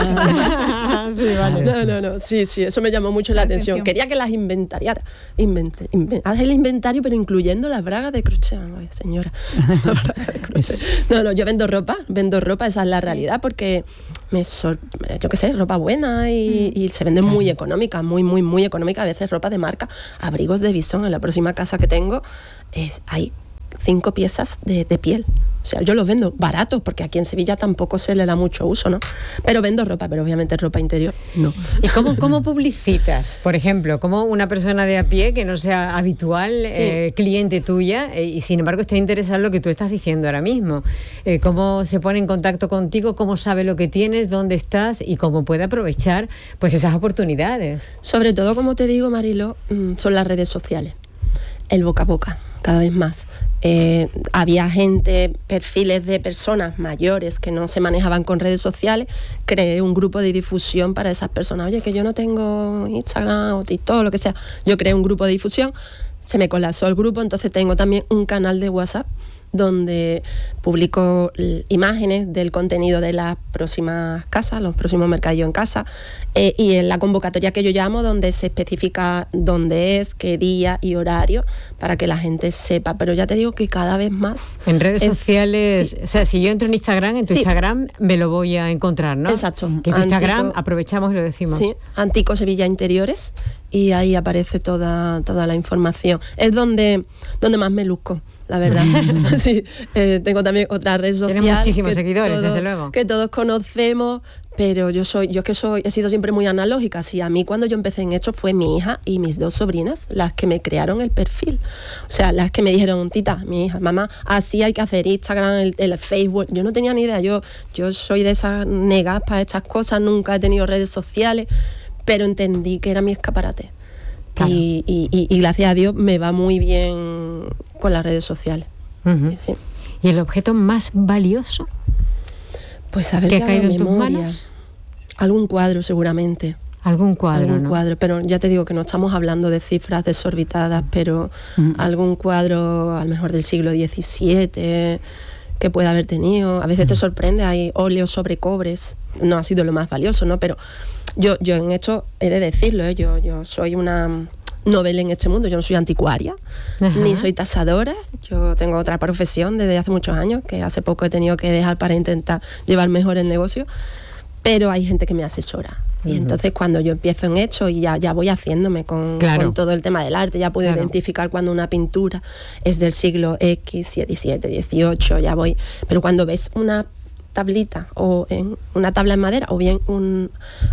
Sí, vale. No, no, no, sí, sí, eso me llamó mucho la, la atención. atención. Quería que las inventariara. Invente, invent, haz el inventario, pero incluyendo las bragas de crochet. Ay, señora, la braga de crochet. No, no, yo vendo ropa, vendo ropa, esa es la sí. realidad, porque me sor... yo qué sé, ropa buena y, mm. y se vende muy económica, muy, muy, muy económica. A veces ropa de marca, abrigos de Bison. En la próxima casa que tengo es, hay cinco piezas de, de piel. O sea, yo los vendo baratos, porque aquí en Sevilla tampoco se le da mucho uso, ¿no? Pero vendo ropa, pero obviamente ropa interior no. ¿Y cómo, cómo publicitas? Por ejemplo, como una persona de a pie que no sea habitual, sí. eh, cliente tuya, eh, y sin embargo está interesado en lo que tú estás diciendo ahora mismo. Eh, ¿Cómo se pone en contacto contigo? ¿Cómo sabe lo que tienes? ¿Dónde estás? Y cómo puede aprovechar pues esas oportunidades. Sobre todo, como te digo, Marilo, son las redes sociales. El boca a boca, cada vez más. Eh, había gente, perfiles de personas mayores que no se manejaban con redes sociales. Creé un grupo de difusión para esas personas. Oye, que yo no tengo Instagram o TikTok, lo que sea. Yo creé un grupo de difusión, se me colapsó el grupo, entonces tengo también un canal de WhatsApp donde publico imágenes del contenido de las próximas casas, los próximos mercadillos en casa, eh, y en la convocatoria que yo llamo, donde se especifica dónde es, qué día y horario, para que la gente sepa. Pero ya te digo que cada vez más... En redes es, sociales, sí. O sea, si yo entro en Instagram, en tu sí. Instagram me lo voy a encontrar, ¿no? Exacto. Que en tu Instagram aprovechamos y lo decimos. Sí, Antico Sevilla Interiores, y ahí aparece toda, toda la información. Es donde, donde más me luzco, la verdad. Sí, eh, tengo también otra red social. Tienes muchísimos seguidores, todo, desde luego. Que todos conocemos, pero yo soy, yo es que soy, he sido siempre muy analógica. Sí, a mí cuando yo empecé en esto fue mi hija y mis dos sobrinas las que me crearon el perfil. O sea, las que me dijeron, tita, mi hija, mamá, así hay que hacer Instagram, el, el Facebook. Yo no tenía ni idea, yo, yo soy de esas negas para estas cosas, nunca he tenido redes sociales, pero entendí que era mi escaparate. Claro. Y, y, y, y gracias a Dios me va muy bien con las redes sociales. Uh-huh. Sí. ¿Y el objeto más valioso? Pues a ver ¿que qué ha caído en tus memoria. manos? Algún cuadro seguramente. Algún cuadro, algún ¿no? cuadro, pero ya te digo que no estamos hablando de cifras desorbitadas, pero mm. algún cuadro a lo mejor del siglo diecisiete que pueda haber tenido. A veces mm. te sorprende, hay óleos sobre cobres, no ha sido lo más valioso, ¿no? Pero yo, yo en esto he de decirlo, ¿eh? yo, yo soy una novel en este mundo, yo no soy anticuaria, Ajá. ni soy tasadora, yo tengo otra profesión desde hace muchos años, que hace poco he tenido que dejar para intentar llevar mejor el negocio, pero hay gente que me asesora. Y entonces cuando yo empiezo en esto y ya, ya voy haciéndome con, claro. con todo el tema del arte, ya puedo claro. identificar cuando una pintura es del siglo X, diecisiete, dieciocho, ya voy. Pero cuando ves una tablita o en una tabla en madera o bien un,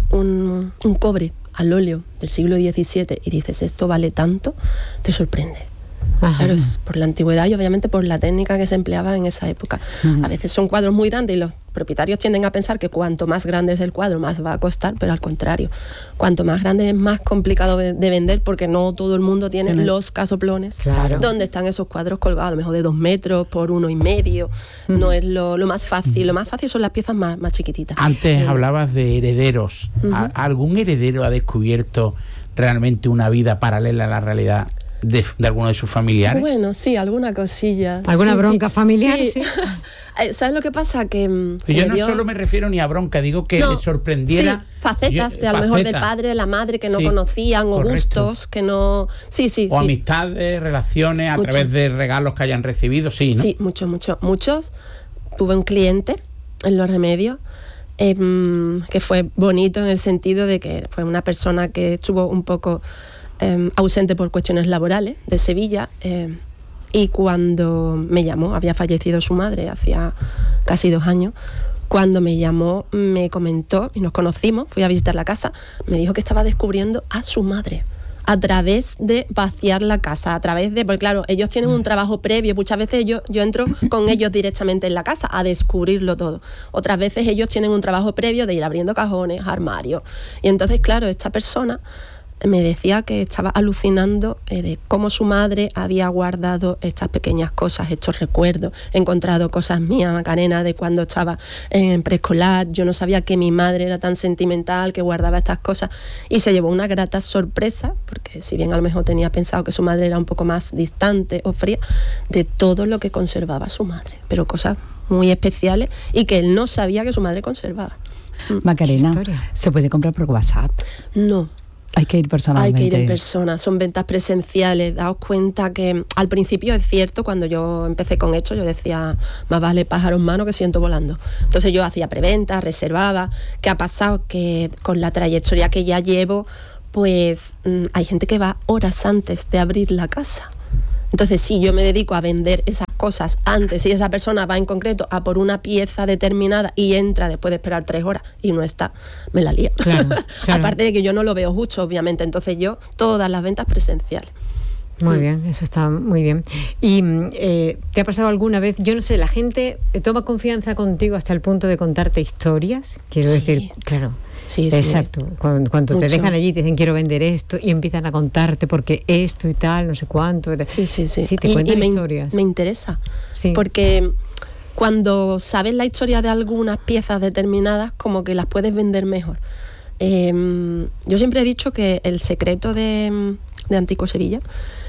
un, un cobre al óleo del siglo diecisiete y dices esto vale tanto, te sorprende. Ajá. Claro, es por la antigüedad y obviamente por la técnica que se empleaba en esa época. Uh-huh. A veces son cuadros muy grandes y los propietarios tienden a pensar que cuanto más grande es el cuadro, más va a costar, pero al contrario, cuanto más grande es más complicado de, de vender porque no todo el mundo tiene uh-huh. los casoplones claro. donde están esos cuadros colgados, a lo mejor de dos metros por uno y medio. Uh-huh. No es lo, lo más fácil. Uh-huh. Lo más fácil son las piezas más, más chiquititas. Antes uh-huh. hablabas de herederos. Uh-huh. ¿Algún heredero ha descubierto realmente una vida paralela a la realidad de, de alguno de sus familiares? Bueno, sí, alguna cosilla. ¿Alguna sí, bronca sí, familiar? Sí. Sí. ¿Sabes lo que pasa? Que yo no dio... solo me refiero ni a bronca, digo que no, le sorprendiera. Sí, facetas yo, de a lo faceta. mejor del padre, de la madre que no sí, conocían, o correcto. gustos que no. Sí, sí, o sí. amistades, relaciones, a mucho. través de regalos que hayan recibido, sí, ¿no? Sí, muchos, muchos. Muchos. Tuve un cliente en Los Remedios eh, que fue bonito en el sentido de que fue una persona que estuvo un poco eh, ausente por cuestiones laborales de Sevilla. Eh, Y cuando me llamó, había fallecido su madre hacía casi dos años, cuando me llamó me comentó, y nos conocimos, fui a visitar la casa, me dijo que estaba descubriendo a su madre a través de vaciar la casa, a través de, porque claro, ellos tienen un trabajo previo, muchas veces yo, yo entro con ellos directamente en la casa a descubrirlo todo, otras veces ellos tienen un trabajo previo de ir abriendo cajones, armarios, y entonces claro, esta persona me decía que estaba alucinando eh, de cómo su madre había guardado estas pequeñas cosas, estos recuerdos, encontrado cosas mías, Macarena, de cuando estaba en preescolar, yo no sabía que mi madre era tan sentimental, que guardaba estas cosas, y se llevó una grata sorpresa, porque si bien a lo mejor tenía pensado que su madre era un poco más distante o fría, de todo lo que conservaba su madre, pero cosas muy especiales y que él no sabía que su madre conservaba. Macarena, ¿se puede comprar por WhatsApp? No. Hay que ir personalmente. Hay que ir en persona, son ventas presenciales. Daos cuenta que al principio es cierto, cuando yo empecé con esto, yo decía, más vale pájaro en mano que ciento volando. Entonces yo hacía preventa, reservaba. ¿Qué ha pasado? Que con la trayectoria que ya llevo, pues mmm, hay gente que va horas antes de abrir la casa. Entonces, si yo me dedico a vender esas cosas antes, si esa persona va en concreto a por una pieza determinada y entra después de esperar tres horas y no está, me la lío. Claro, claro. Aparte de que yo no lo veo justo, obviamente. Entonces yo, todas las ventas presenciales. Muy bien, eso está muy bien. ¿Y eh, te ha pasado alguna vez, yo no sé, la gente toma confianza contigo hasta el punto de contarte historias? Quiero sí. decir, claro. Sí, sí. Exacto. Cuando, cuando te dejan allí, te dicen quiero vender esto y empiezan a contarte porque esto y tal, no sé cuánto. Sí, sí, sí. Sí, te y, cuentan y me, historias. Me interesa. Sí. Porque cuando sabes la historia de algunas piezas determinadas, como que las puedes vender mejor. Eh, yo siempre he dicho que el secreto de, de Antico Sevilla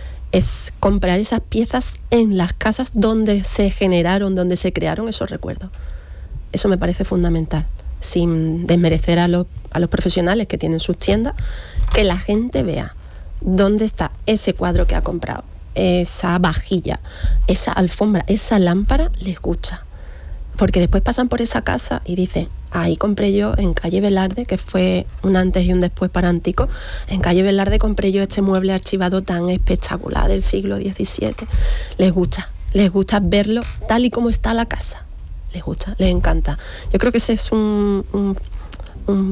es comprar esas piezas en las casas donde se generaron, donde se crearon esos recuerdos. Eso me parece fundamental. Sin desmerecer a los, a los profesionales que tienen sus tiendas, que la gente vea dónde está ese cuadro que ha comprado, esa vajilla, esa alfombra, esa lámpara, les gusta. Porque después pasan por esa casa y dicen, ahí compré yo en calle Velarde, que fue un antes y un después para Antico, en calle Velarde compré yo este mueble archivado tan espectacular del siglo diecisiete. Les gusta, les gusta verlo tal y como está la casa. Les gusta, les encanta. Yo creo que ese es un, un, un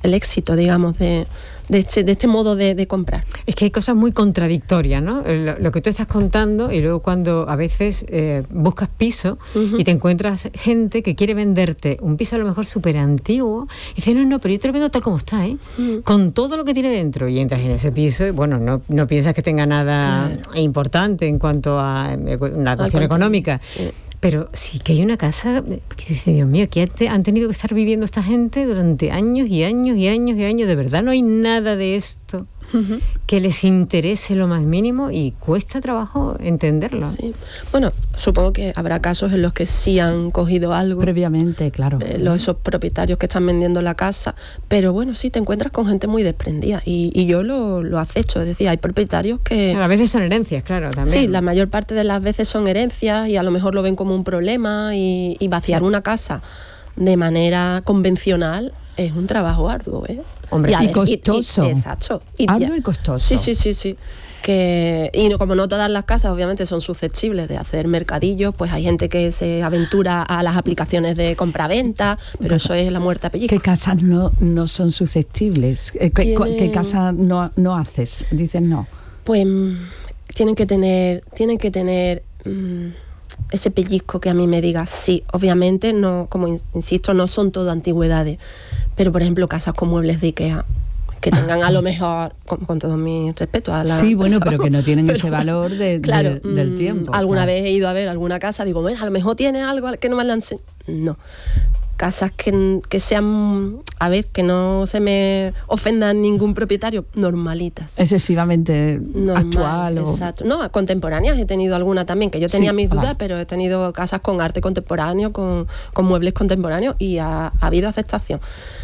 el éxito, digamos, de, de, este, de este modo de, de comprar. Es que hay cosas muy contradictorias, ¿no? Lo, lo que tú estás contando y luego cuando a veces eh, buscas piso uh-huh. y te encuentras gente que quiere venderte un piso a lo mejor súper antiguo y dice, no, no, pero yo te lo vendo tal como está, ¿eh? Uh-huh. Con todo lo que tiene dentro, y entras en ese piso y bueno, no, no piensas que tenga nada claro. importante en cuanto a una cuestión económica. Sí. Pero sí que hay una casa que dice, Dios mío, que han tenido que estar viviendo esta gente durante años y años y años y años. De verdad no hay nada de esto uh-huh. que les interese lo más mínimo y cuesta trabajo entenderlo. Sí. Bueno, supongo que habrá casos en los que sí han cogido algo. Previamente, claro. Eh, los, esos propietarios que están vendiendo la casa. Pero bueno, sí, te encuentras con gente muy desprendida. Y, y yo lo, lo acecho. Es decir, hay propietarios que... Claro, a veces son herencias, claro, también. Sí, la mayor parte de las veces son herencias y a lo mejor lo ven como un problema y, y vaciar sí. una casa de manera convencional es un trabajo arduo, ¿eh? Hombre, y, y costoso. Y, y, exacto. Y arduo y costoso. Sí, sí, sí, sí. Que, y no, como no todas las casas obviamente son susceptibles de hacer mercadillos, pues hay gente que se aventura a las aplicaciones de compraventa, pero eso es la muerte a pellizco. ¿Qué casas no, no son susceptibles? ¿Qué, Tiene... ¿qué casas no, no haces? Dices no. Pues tienen que tener, tienen que tener mmm, ese pellizco que a mí me diga sí. Obviamente, no, como insisto, no son todo antigüedades, pero por ejemplo casas con muebles de IKEA que tengan a lo mejor, con, con todo mi respeto a la... Sí, bueno, pero que no tienen pero, ese valor de, claro, de, del tiempo. Alguna claro. vez he ido a ver alguna casa, digo, bueno, a lo mejor tiene algo que no me la enseñado. No. Casas que, que sean, a ver, que no se me ofendan ningún propietario, normalitas. Excesivamente Normal, actual. O... Exacto. No, contemporáneas he tenido alguna también, que yo tenía sí, mis dudas, vale. pero he tenido casas con arte contemporáneo, con, con muebles contemporáneos y ha, ha habido aceptación.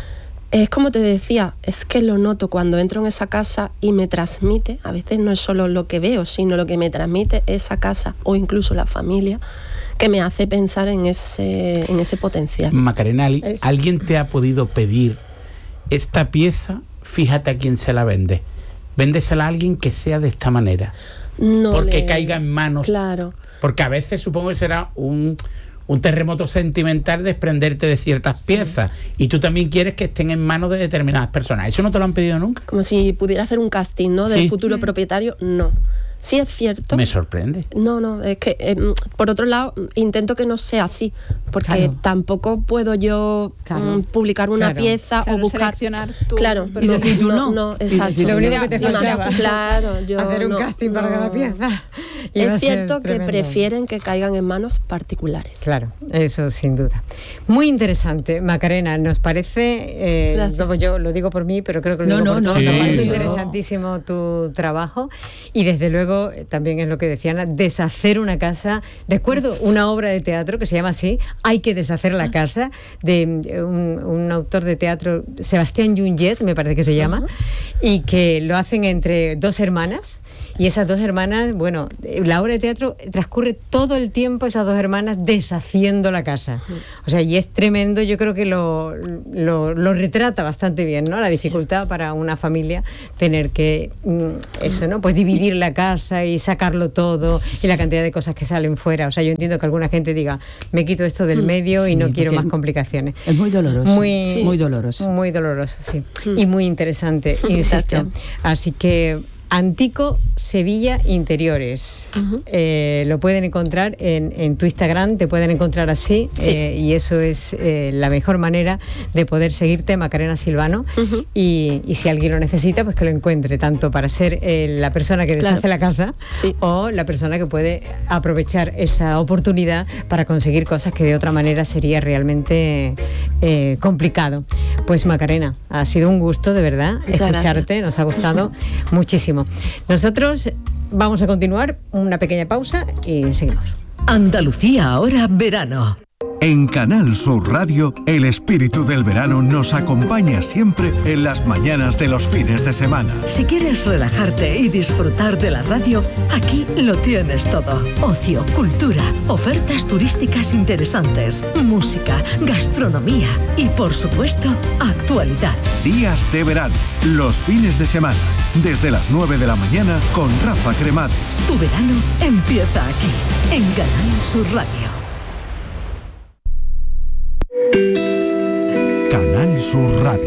Es como te decía, es que lo noto cuando entro en esa casa y me transmite, a veces no es solo lo que veo, sino lo que me transmite esa casa o incluso la familia, que me hace pensar en ese, en ese potencial. Macarena, ¿alguien te ha podido pedir esta pieza? Fíjate a quién se la vende. Véndesela a alguien que sea de esta manera. No porque le... caiga en manos. Claro. Porque a veces supongo que será un... un terremoto sentimental desprenderte de ciertas sí. piezas y tú también quieres que estén en manos de determinadas personas. ¿Eso no te lo han pedido nunca? Como si pudiera hacer un casting, ¿no? Del sí. futuro propietario, no. Sí es cierto. Me sorprende. No, no, es que eh, por otro lado intento que no sea así, porque claro. tampoco puedo yo claro. um, publicar una claro. pieza claro, o buscar seleccionar tú, claro, y decir tú no, no, exacto. Lo único que te faltaba, claro, yo hacer un no, casting no. para cada pieza. Es cierto que prefieren que caigan en manos particulares. Claro, eso sin duda. Muy interesante, Macarena, nos parece, eh, como yo lo digo por mí, pero creo que lo no, digo no, por no, todos, no, nos parece no. interesantísimo tu trabajo y desde luego también es lo que decía Ana, deshacer una casa. Recuerdo una obra de teatro que se llama así, Hay que deshacer la casa, de un, un autor de teatro, Sebastián Junget, me parece que se llama, uh-huh. y que lo hacen entre dos hermanas. Y esas dos hermanas, bueno, la obra de teatro transcurre todo el tiempo esas dos hermanas deshaciendo la casa. O sea, y es tremendo, yo creo que lo, lo, lo retrata bastante bien, ¿no? La dificultad sí. para una familia tener que, eso, ¿no? Pues dividir la casa y sacarlo todo y la cantidad de cosas que salen fuera. O sea, yo entiendo que alguna gente diga, me quito esto del medio sí, y no quiero más complicaciones. Es muy doloroso. Muy, sí. muy doloroso. Muy doloroso, sí. Y muy interesante, insisto. Así que... Antico Sevilla Interiores. Uh-huh. Eh, lo pueden encontrar en, en tu Instagram, te pueden encontrar así, sí. eh, y eso es eh, la mejor manera de poder seguirte, Macarena Silvano. Uh-huh. y, y si alguien lo necesita, pues que lo encuentre, tanto para ser eh, la persona que deshace claro. la casa sí. o la persona que puede aprovechar esa oportunidad para conseguir cosas que de otra manera sería realmente eh, complicado. Pues Macarena, ha sido un gusto, de verdad, Muchas escucharte, gracias. Nos ha gustado muchísimo. Nosotros vamos a continuar, una pequeña pausa y seguimos. Andalucía ahora verano. En Canal Sur Radio, el espíritu del verano nos acompaña siempre en las mañanas de los fines de semana. Si quieres relajarte y disfrutar de la radio, aquí lo tienes todo. Ocio, cultura, ofertas turísticas interesantes, música, gastronomía y, por supuesto, actualidad. Días de verano, los fines de semana, desde las nueve de la mañana con Rafa Cremades. Tu verano empieza aquí, en Canal Sur Radio. Canal Sur Radio,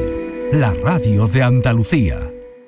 la radio de Andalucía.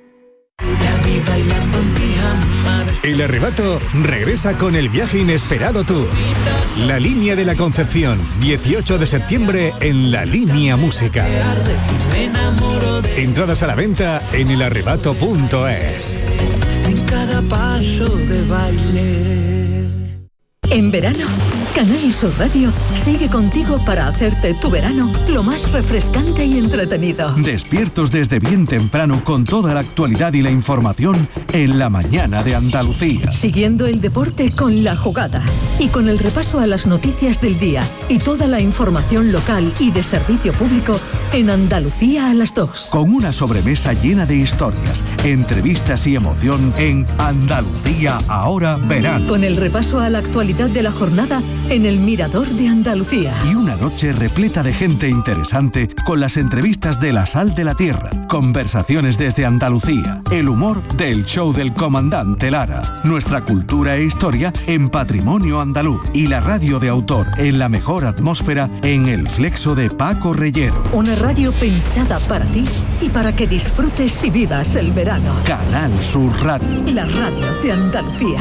El Arrebato regresa con el viaje inesperado Tour. La Línea de la Concepción, dieciocho de septiembre en La Línea Música. Entradas a la venta en el arrebato punto es. En cada paso de baile. En verano, Canal Sur Radio sigue contigo para hacerte tu verano lo más refrescante y entretenido. Despiertos desde bien temprano con toda la actualidad y la información en la mañana de Andalucía. Siguiendo el deporte con La Jugada y con el repaso a las noticias del día y toda la información local y de servicio público en Andalucía a las dos. Con una sobremesa llena de historias, entrevistas y emoción en Andalucía ahora verano. Con el repaso a la actualidad de la jornada en el Mirador de Andalucía. Y una noche repleta de gente interesante con las entrevistas de La Sal de la Tierra, conversaciones desde Andalucía, el humor del show del comandante Lara, nuestra cultura e historia en Patrimonio Andaluz y la radio de autor en la mejor atmósfera en El Flexo de Paco Reyero. Una radio pensada para ti y para que disfrutes y vivas el verano. Canal Sur Radio. La radio de Andalucía.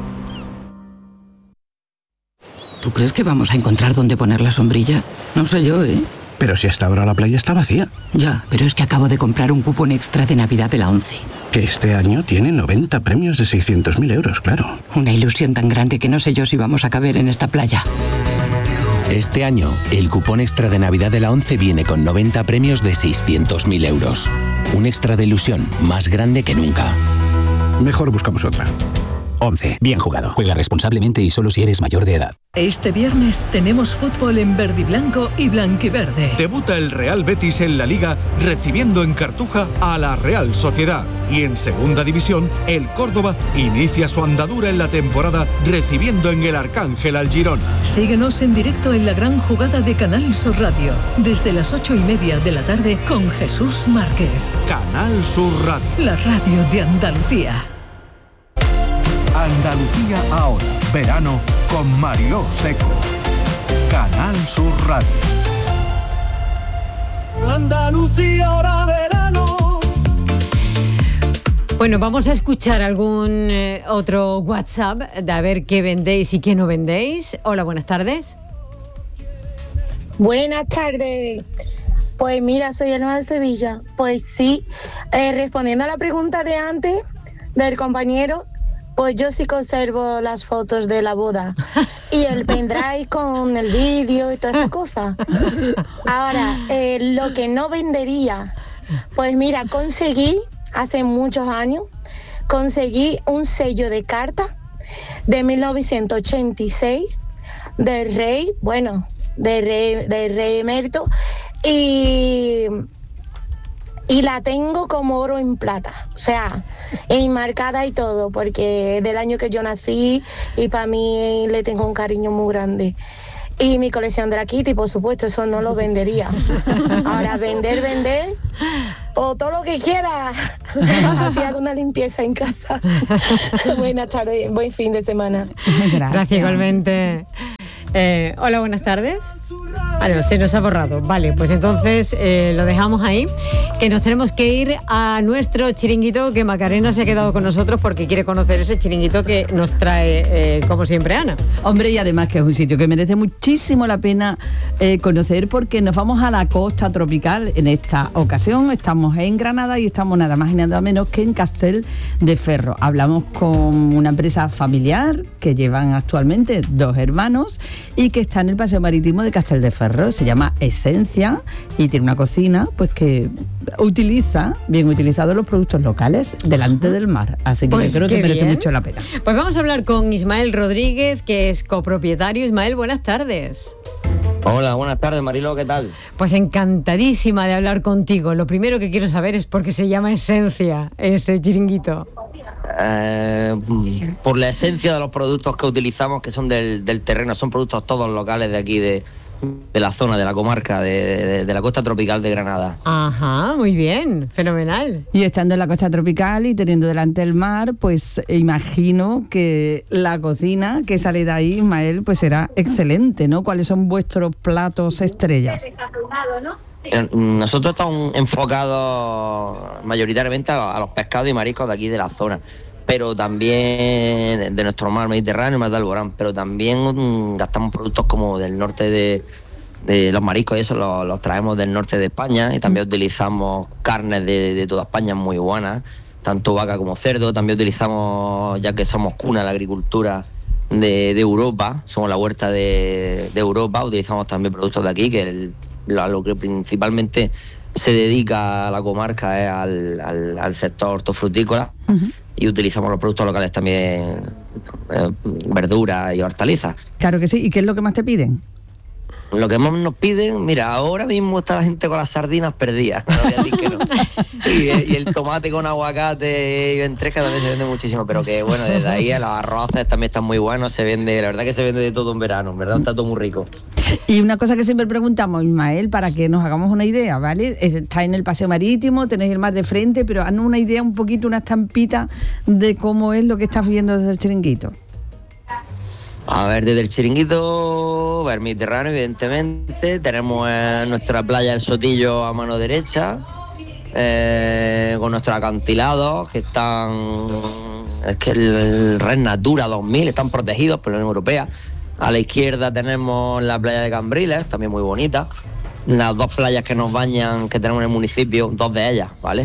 ¿Tú crees que vamos a encontrar dónde poner la sombrilla? No sé yo, ¿eh? Pero si hasta ahora la playa está vacía. Ya, pero es que acabo de comprar un cupón extra de Navidad de la ONCE. Que este año tiene noventa premios de seiscientos mil euros, claro. Una ilusión tan grande que no sé yo si vamos a caber en esta playa. Este año, el cupón extra de Navidad de la ONCE viene con noventa premios de seiscientos mil euros. Un extra de ilusión más grande que nunca. Mejor buscamos otra. ONCE. Bien jugado. Juega responsablemente y solo si eres mayor de edad. Este viernes tenemos fútbol en verde y blanco y blanquiverde. Debuta el Real Betis en la Liga recibiendo en Cartuja a la Real Sociedad. Y en Segunda División, el Córdoba inicia su andadura en la temporada recibiendo en el Arcángel al Girona. Síguenos en directo en la gran jugada de Canal Sur Radio desde las ocho y media de la tarde con Jesús Márquez. Canal Sur Radio. La radio de Andalucía. Andalucía ahora, verano con Mariló Seco. Canal Sur Radio. Andalucía ahora verano. Bueno, vamos a escuchar algún eh, otro WhatsApp de a ver qué vendéis y qué no vendéis. Hola, buenas tardes. Buenas tardes. Pues mira, soy Elma de Sevilla. Pues sí, eh, respondiendo a la pregunta de antes del compañero, pues yo sí conservo las fotos de la boda y el pendrive con el vídeo y todas esas cosas. Ahora, eh, lo que no vendería, pues mira, conseguí hace muchos años, conseguí un sello de carta de mil novecientos ochenta y seis del rey, bueno, del rey, del rey emérito, y... Y la tengo como oro en plata, o sea, enmarcada y todo, porque del año que yo nací y para mí le tengo un cariño muy grande. Y mi colección de la Kitty, por supuesto, eso no lo vendería. Ahora, vender, vender, o todo lo que quiera. Así hago una limpieza en casa. Buenas tardes, buen fin de semana. Gracias, Gracias igualmente. Eh, hola, buenas tardes. Vale, se nos ha borrado. Vale, pues entonces eh, lo dejamos ahí. Que nos tenemos que ir a nuestro chiringuito, que Macarena se ha quedado con nosotros porque quiere conocer ese chiringuito que nos trae, eh, como siempre, Ana. Hombre, y además que es un sitio que merece muchísimo la pena eh, conocer, porque nos vamos a la costa tropical. En esta ocasión estamos en Granada y estamos nada más y nada menos que en Castel de Ferro. Hablamos con una empresa familiar que llevan actualmente dos hermanos y que está en el paseo marítimo de Castel de Ferro. Se llama Esencia y tiene una cocina pues que utiliza, bien utilizados, los productos locales delante del mar. Así que pues creo que merece bien. Mucho la pena. Pues vamos a hablar con Ismael Rodríguez, que es copropietario. Ismael, buenas tardes. Hola, buenas tardes, Mariló, ¿qué tal? Pues encantadísima de hablar contigo. Lo primero que quiero saber es por qué se llama Esencia ese chiringuito. Eh, por la esencia de los productos que utilizamos, que son del, del terreno, son productos todos locales de aquí, de, de la zona, de la comarca, de, de, de la costa tropical de Granada. Ajá, muy bien, fenomenal. Y estando en la costa tropical y teniendo delante el mar, pues imagino que la cocina que sale de ahí, Ismael, pues será excelente, ¿no? ¿Cuáles son vuestros platos estrellas? Nosotros estamos enfocados mayoritariamente a, a los pescados y mariscos de aquí de la zona, pero también de, de nuestro mar Mediterráneo, mar de Alborán, pero también um, gastamos productos como del norte de, de los mariscos, y eso los, los traemos del norte de España, y también utilizamos carnes de, de toda España muy buenas, tanto vaca como cerdo. También utilizamos, ya que somos cuna de la agricultura de, de Europa, somos la huerta de, de Europa, utilizamos también productos de aquí, que el, lo, lo que principalmente se dedica a la comarca es al, al, al sector hortofrutícola. Uh-huh. Y utilizamos los productos locales también, eh, verduras y hortalizas. Claro que sí. ¿Y qué es lo que más te piden? Lo que más nos piden, mira, ahora mismo está la gente con las sardinas perdidas, no voy a decir que no. Y, y el tomate con aguacate y ventresca también se vende muchísimo, pero que bueno, desde ahí los arroces también están muy buenos, se vende, la verdad que se vende de todo en verano, en verdad está todo muy rico. Y una cosa que siempre preguntamos, Ismael, para que nos hagamos una idea, ¿vale? Está en el paseo marítimo, tenéis el mar de frente, pero haznos una idea, un poquito, una estampita de cómo es lo que estás viendo desde el chiringuito. A ver, desde el chiringuito, ver Mediterráneo, evidentemente, tenemos eh, nuestra playa El Sotillo a mano derecha, eh, con nuestros acantilados que están, es que el, el Red Natura dos mil, están protegidos por la Unión Europea. A la izquierda tenemos la playa de Cambriles, también muy bonita. Las dos playas que nos bañan, que tenemos en el municipio, dos de ellas, ¿vale?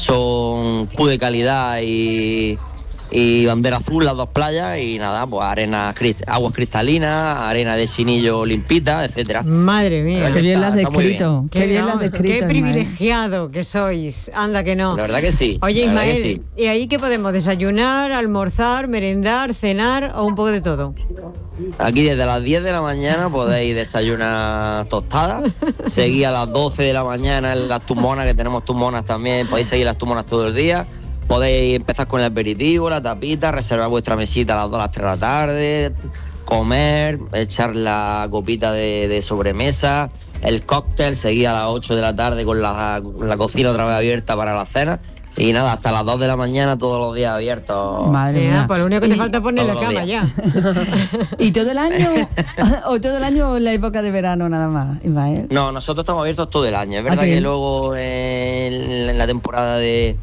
Son Q de calidad y... y bandera azul, las dos playas, y nada, pues arena, crist- aguas cristalinas, arena de chinillo limpita, etcétera. Madre mía, qué bien las has descrito, qué bien las has descrito. Qué privilegiado que sois, anda que no. La verdad que sí. Oye, Ismael, sí. ¿y ahí qué podemos? ¿Desayunar, almorzar, merendar, cenar o un poco de todo? Aquí desde las diez de la mañana podéis desayunar tostadas, seguir a las doce de la mañana en las tumbonas, que tenemos tumbonas también, podéis seguir las tumbonas todo el día. Podéis empezar con el aperitivo, la tapita, reservar vuestra mesita a las dos, a las tres de la tarde, comer, echar la copita de, de sobremesa, el cóctel, seguir a las ocho de la tarde con la, la cocina otra vez abierta para la cena. Y nada, hasta las dos de la mañana todos los días abiertos. Madre mía. Pues lo único que te falta es poner la cama ya. ¿Y todo el año o todo el año en la época de verano nada más, Ismael? No, nosotros estamos abiertos todo el año. Es verdad que luego en, en la temporada de...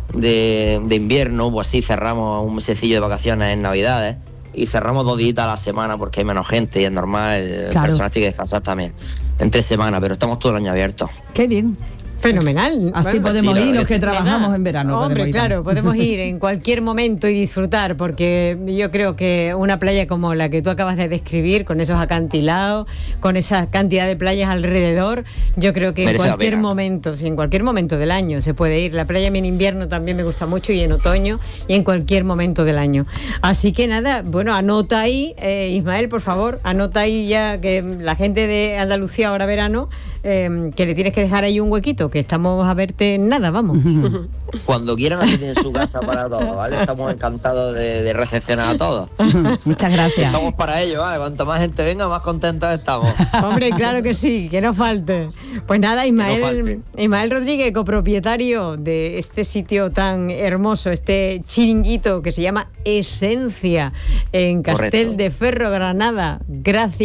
De, de invierno, pues sí, cerramos un mesecillo de vacaciones en Navidades y cerramos dos días a la semana porque hay menos gente y es normal, el claro. personal tiene que descansar también entre semanas, pero estamos todo el año abiertos. Qué bien. Fenomenal. Así bueno, podemos sí, ir los que, que trabajamos Venga. en verano. Hombre, podemos claro, podemos ir en cualquier momento y disfrutar, porque yo creo que una playa como la que tú acabas de describir, con esos acantilados, con esa cantidad de playas alrededor, yo creo que Merece en cualquier momento, sí, en cualquier momento del año se puede ir. La playa en invierno también me gusta mucho, y en otoño, y en cualquier momento del año. Así que nada, bueno, anota ahí, eh, Ismael, por favor, anota ahí ya que la gente de Andalucía ahora verano, eh, que le tienes que dejar ahí un huequito, que estamos a verte en nada, vamos. Cuando quieran, aquí tienen su casa para todos, ¿vale? Estamos encantados de, de recepcionar a todos. Muchas gracias. Estamos para ello, ¿vale? Cuanto más gente venga, más contentos estamos. Hombre, claro que sí, que no falte. Pues nada, Ismael, no Ismael Rodríguez, copropietario de este sitio tan hermoso, este chiringuito que se llama Esencia, en Castel Correcto. de Ferro, Granada. Gracias.